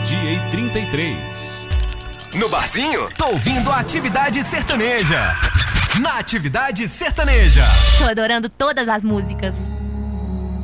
meio-dia e 33. No barzinho, tô ouvindo a Atividade Sertaneja. Na Atividade Sertaneja. Tô adorando todas as músicas.